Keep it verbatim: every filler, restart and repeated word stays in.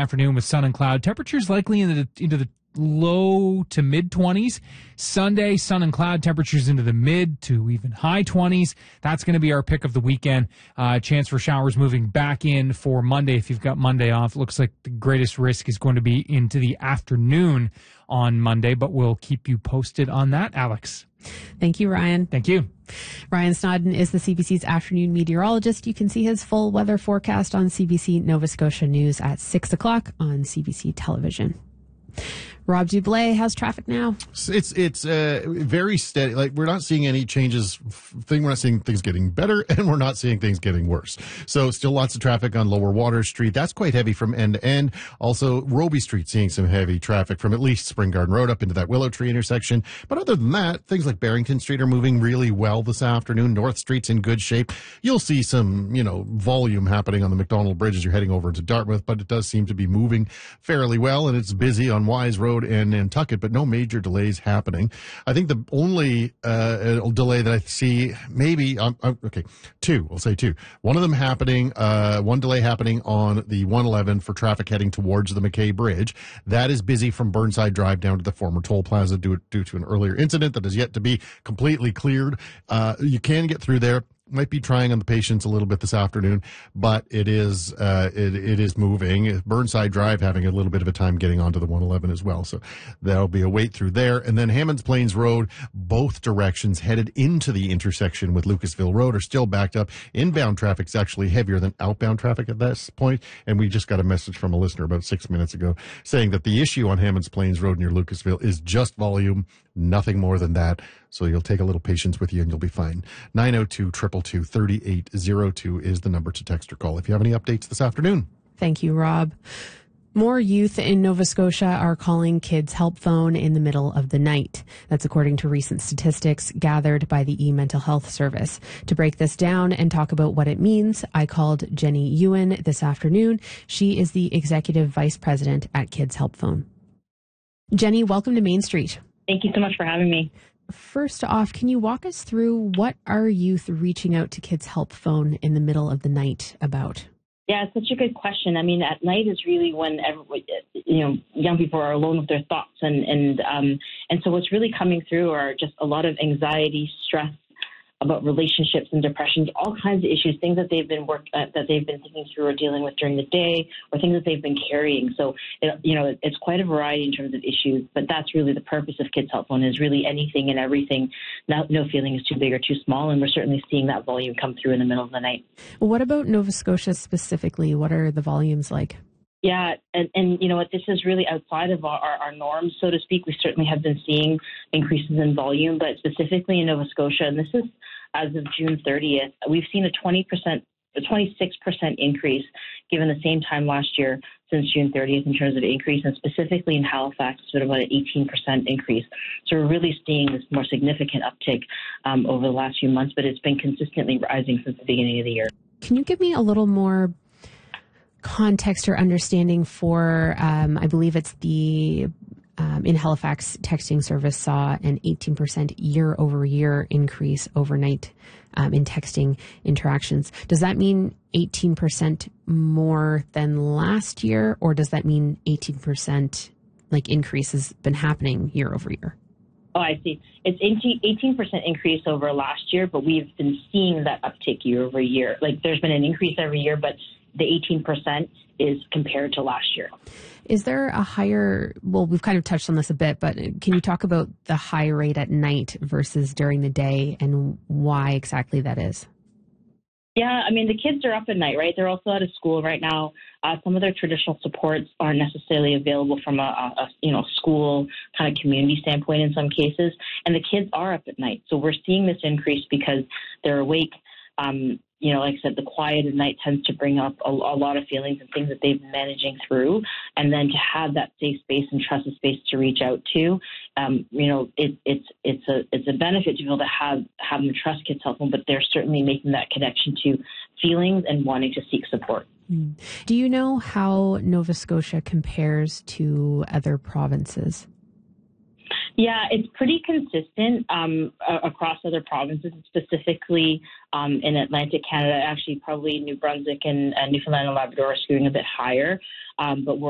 afternoon with sun and cloud. Temperatures likely into the, into the low to mid twenties. Sunday, sun and cloud, temperatures into the mid to even high twenties. That's going to be our pick of the weekend. Uh, chance for showers moving back in for Monday. If you've got Monday off, looks like the greatest risk is going to be into the afternoon on Monday, but we'll keep you posted on that, Alex. Thank you, Ryan. Thank you. Ryan Snodden is the C B C's afternoon meteorologist. You can see his full weather forecast on C B C Nova Scotia News at six o'clock on C B C television. Rob Dublé, how's traffic now? It's it's uh, very steady. Like, we're not seeing any changes. Thing we're not seeing things getting better, and we're not seeing things getting worse. So still lots of traffic on Lower Water Street. That's quite heavy from end to end. Also, Roby Street seeing some heavy traffic from at least Spring Garden Road up into that Willow Tree intersection. But other than that, things like Barrington Street are moving really well this afternoon. North Street's in good shape. You'll see some, you know, volume happening on the McDonald Bridge as you're heading over to Dartmouth, but it does seem to be moving fairly well, and it's busy on Wise Road and Nantucket, but no major delays happening. I think the only uh, delay that I see, maybe, um, uh, okay, two, we'll say two. One of them happening, uh, one delay happening on the one eleven for traffic heading towards the McKay Bridge. That is busy from Burnside Drive down to the former toll plaza due, due to an earlier incident that is yet to be completely cleared. Uh, you can get through there. Might be trying on the patients a little bit this afternoon, but it is uh, it, it is moving. Burnside Drive having a little bit of a time getting onto the one eleven as well, so there'll be a wait through there. And then Hammonds Plains Road, both directions headed into the intersection with Lucasville Road are still backed up. Inbound traffic is actually heavier than outbound traffic at this point, and we just got a message from a listener about six minutes ago saying that the issue on Hammonds Plains Road near Lucasville is just volume, nothing more than that. So you'll take a little patience with you and you'll be fine. nine oh two, two two two, three eight zero two is the number to text or call if you have any updates this afternoon. Thank you, Rob. More youth in Nova Scotia are calling Kids Help Phone in the middle of the night. That's according to recent statistics gathered by the e-Mental Health Service. To break this down and talk about what it means, I called Jenny Ewan this afternoon. She is the Executive Vice President at Kids Help Phone. Jenny, welcome to Main Street. Thank you so much for having me. First off, can you walk us through what are youth reaching out to Kids Help Phone in the middle of the night about? Yeah, it's such a good question. I mean, at night is really when every, you know young people are alone with their thoughts, and and um and so what's really coming through are just a lot of anxiety, stress about relationships and depressions, all kinds of issues, things that they've been work uh, that they've been thinking through or dealing with during the day, or things that they've been carrying. So, it, you know, it's quite a variety in terms of issues, but that's really the purpose of Kids Help Phone, is really anything and everything. No, no feeling is too big or too small, and we're certainly seeing that volume come through in the middle of the night. Well, what about Nova Scotia specifically? What are the volumes like? Yeah, and, and you know what, this is really outside of our, our, our norms, so to speak. We certainly have been seeing increases in volume, but specifically in Nova Scotia, and this is as of June thirtieth, we've seen a twenty percent, a twenty-six percent increase given the same time last year since June thirtieth in terms of increase, and specifically in Halifax, sort of about an eighteen percent increase. So we're really seeing this more significant uptick um, over the last few months, but it's been consistently rising since the beginning of the year. Can you give me a little more context or understanding for, um, I believe it's the um, in Halifax texting service saw an eighteen percent year over year increase overnight um, in texting interactions. Does that mean eighteen percent more than last year, or does that mean eighteen percent like increase has been happening year over year? Oh, I see. It's eighteen percent increase over last year, but we've been seeing that uptick year over year. Like, there's been an increase every year, but the eighteen percent is compared to last year. Is there a higher, well, we've kind of touched on this a bit, but can you talk about the high rate at night versus during the day and why exactly that is? Yeah, I mean, the kids are up at night, right? They're also out of school right now. Uh, some of their traditional supports aren't necessarily available from a, a, a you know school kind of community standpoint in some cases, and the kids are up at night. So we're seeing this increase because they're awake. Um, you know, like I said, the quiet at night tends to bring up a, a lot of feelings and things that they've been managing through, and then to have that safe space and trusted space to reach out to, um, you know, it, it's it's a it's a benefit to be able to have have them trust Kids Help Phone, but they're certainly making that connection to feelings and wanting to seek support. Mm. Do you know how Nova Scotia compares to other provinces? Yeah, it's pretty consistent um, across other provinces, specifically um, in Atlantic Canada. Actually, probably New Brunswick and uh, Newfoundland and Labrador are skewing a bit higher, um, but we're